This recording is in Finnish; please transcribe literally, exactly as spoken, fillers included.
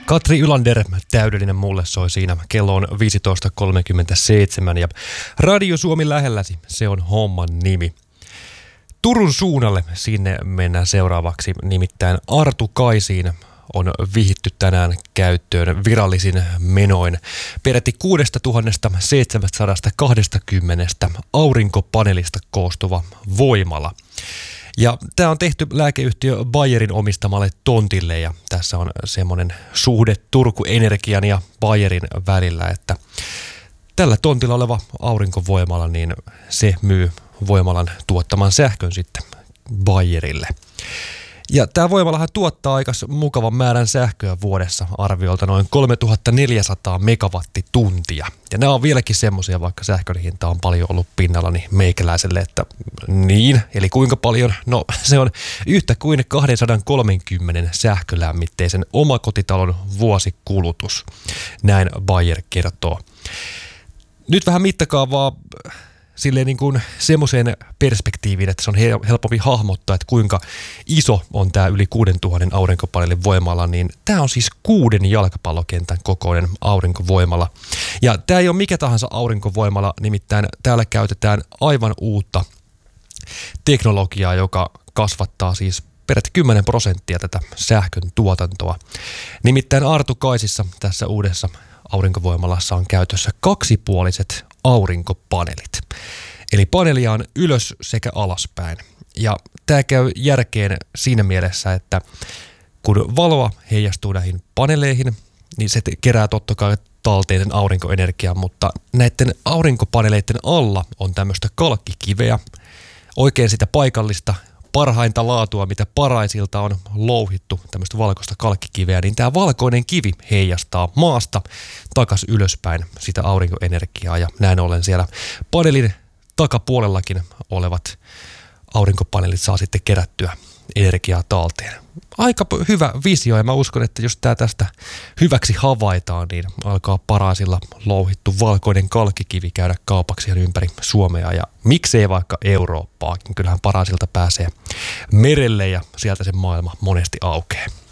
Katri Ylander, täydellinen mulle soi siinä. Kello on viisitoista kolmekymmentäseitsemän ja Radio Suomi lähelläsi, se on homman nimi. Turun suunnalle sinne mennään seuraavaksi, nimittäin Arto Kaisiin on vihitty tänään käyttöön virallisin menoin peräti kuusituhatta seitsemänsataakaksikymmentä aurinkopaneelista koostuva voimala. Ja tämä on tehty lääkeyhtiö Bayerin omistamalle tontille ja tässä on semmoinen suhde Turku Energian ja Bayerin välillä, että tällä tontilla oleva aurinkovoimala, niin se myy voimalan tuottaman sähkön sitten Bayerille. Ja tämä voimalahan tuottaa aika mukavan määrän sähköä vuodessa, arviolta noin kolmetuhattaneljäsataa megawattituntia. Ja nämä on vieläkin semmoisia, vaikka sähkön hinta on paljon ollut pinnalla, niin meikäläiselle, että niin, eli kuinka paljon? No se on yhtä kuin kaksisataakolmekymmentä sähkölämmitteisen omakotitalon vuosikulutus, näin Bayer kertoo. Nyt vähän mittakaavaa silleen niin kuin semmoiseen perspektiiviin, että se on helpompi hahmottaa, että kuinka iso on tämä yli kuudentuhannen aurinkopaneelin voimala, niin tämä on siis kuuden jalkapallokentän kokoinen aurinkovoimala. Ja tämä ei ole mikä tahansa aurinkovoimala, nimittäin täällä käytetään aivan uutta teknologiaa, joka kasvattaa siis peräti kymmenen prosenttia tätä sähkön tuotantoa. Nimittäin Arto Kaisissa tässä uudessa aurinkovoimalassa on käytössä kaksipuoliset aurinkopaneelit. Eli paneelia on ylös sekä alaspäin. Ja tämä käy järkeen siinä mielessä, että kun valoa heijastuu näihin paneeleihin, niin se kerää totta kai talteen sen aurinkoenergian, mutta näiden aurinkopaneeleiden alla on tämmöistä kalkkikiveä, oikein sitä paikallista parhainta laatua, mitä paraisilta on louhittu, tämmöistä valkoista kalkkikiveä, niin tämä valkoinen kivi heijastaa maasta takas ylöspäin sitä aurinkoenergiaa ja näin ollen siellä paneelin takapuolellakin olevat aurinkopaneelit saa sitten kerättyä energiaa talteen. Aika hyvä visio ja mä uskon, että jos tämä tästä hyväksi havaitaan, niin alkaa paraisilla louhittu valkoinen kalkkikivi käydä kaupaksi ympäri Suomea ja miksei vaikka Eurooppaakin. Kyllähän paraisilta pääsee merelle ja sieltä se maailma monesti aukeaa.